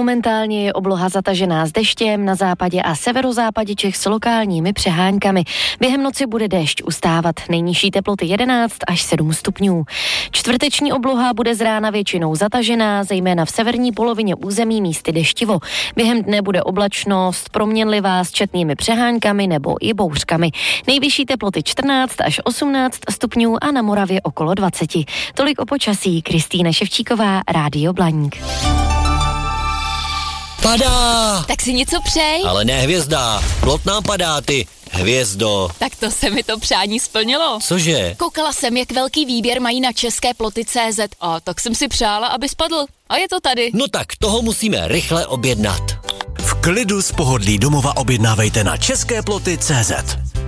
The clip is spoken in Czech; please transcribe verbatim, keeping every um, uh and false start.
Momentálně je obloha zatažená s deštěm, na západě a severozápadě Čech s lokálními přeháňkami. Během noci bude déšť ustávat, nejnižší teploty jedenáct až sedm stupňů. Čtvrteční obloha bude z rána většinou zatažená, zejména v severní polovině území místy deštivo. Během dne bude oblačnost proměnlivá s četnými přeháňkami nebo i bouřkami. Nejvyšší teploty čtrnáct až osmnáct stupňů a na Moravě okolo dvacet. Tolik o počasí. Kristýna Ševčíková, Rádio Blaník. Padá! Tak si něco přej. Ale ne hvězda, plot nám padá, ty hvězdo. Tak to se mi to přání splnilo. Cože? Koukala jsem, jak velký výběr mají na české ploty tečka cé zet a tak jsem si přála, aby spadl. A je to tady. No tak toho musíme rychle objednat. V klidu z pohodlí domova objednávejte na české ploty tečka cé zet.